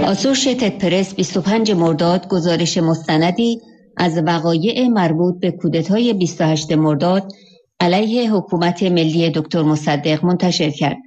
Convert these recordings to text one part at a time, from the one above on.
آسوشیتد پرس 25 مرداد گزارش مستندی از وقایع مربوط به کودتای 28 مرداد علیه حکومت ملی دکتر مصدق منتشر کرد.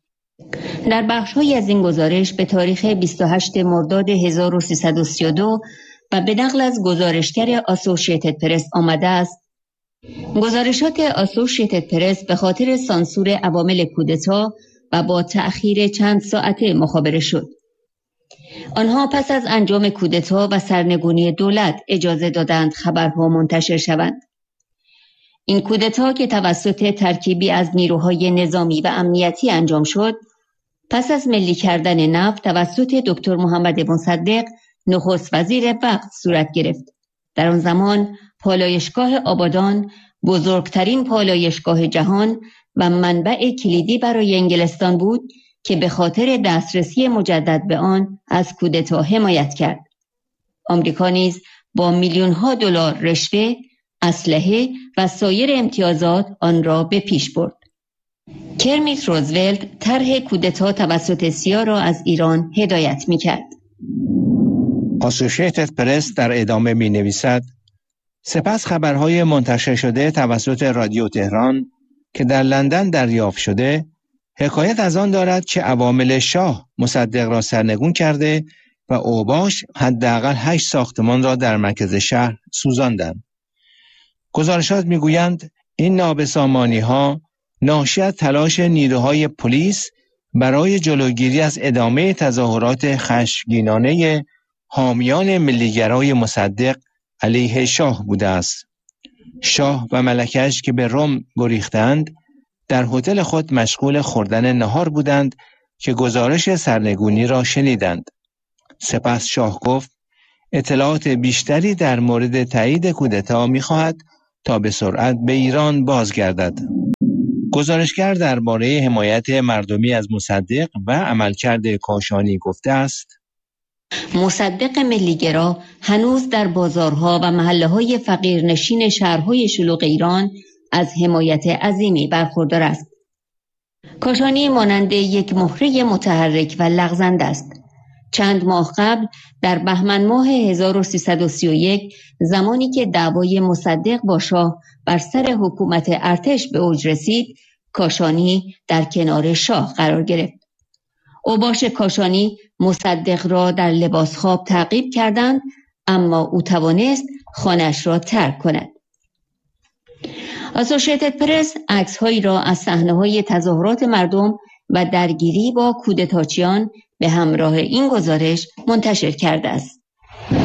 در بخش‌هایی از این گزارش به تاریخ 28 مرداد 1332 و به نقل از گزارشگر آسوشیتد پرس آمده است: گزارشات آسوشیتد پرس به خاطر سانسور عوامل کودتا و با تأخیر چند ساعته مخابره شد. آنها پس از انجام کودتا و سرنگونی دولت اجازه دادند خبرها منتشر شوند. این کودتا که توسط ترکیبی از نیروهای نظامی و امنیتی انجام شد، پس از ملی کردن نفت توسط دکتر محمد مصدق نخست وزیر وقت صورت گرفت. در آن زمان پالایشگاه آبادان بزرگترین پالایشگاه جهان و منبع کلیدی برای انگلستان بود که به خاطر دسترسی مجدد به آن از کودتا حمایت کرد. آمریکا نیز با میلیون‌ها دلار رشوه، اسلحه و سایر امتیازات آن را به پیش برد. کرمیت روزولت طرح کودتا توسط سیا را از ایران هدایت می‌کرد. آسوشیتد پرس در ادامه می‌نویسد: سپس خبرهای منتشر شده توسط رادیو تهران که در لندن دریافت شده حکایت از آن دارد که عوامل شاه مصدق را سرنگون کرده و اوباش حداقل 8 ساختمان را در مرکز شهر سوزاندند. گزارشات میگویند این نابسامانی‌ها ناشی از تلاش نیروهای پلیس برای جلوگیری از ادامه تظاهرات خشمگینانه حامیان ملیگرای مصدق علیه شاه بوده است. شاه و ملکش که به روم گریختند در هتل خود مشغول خوردن نهار بودند که گزارش سرنگونی را شنیدند. سپس شاه گفت اطلاعات بیشتری در مورد تایید کودتا می‌خواهد تا به سرعت به ایران بازگردد. گزارشگر درباره حمایت مردمی از مصدق و عملکرد کاشانی گفته است: مصدق ملیگرا هنوز در بازارها و محله‌های فقیرنشین شهرهای شلوغ ایران از حمایت عظیمی برخوردار است. کاشانی مانند یک مهره متحرک و لغزنده است. چند ماه قبل در بهمن ماه 1331 زمانی که دعوای مصدق با شاه بر سر حکومت ارتش به اوج رسید، کاشانی در کنار شاه قرار گرفت. اوباش کاشانی مصدق را در لباس خواب تعقیب کردند، اما او توانست خانه‌اش را ترک کند. آسوشیتد پرس عکس‌هایی را از صحنه‌های تظاهرات مردم و درگیری با کودتاچیان به همراه این گزارش منتشر کرده است.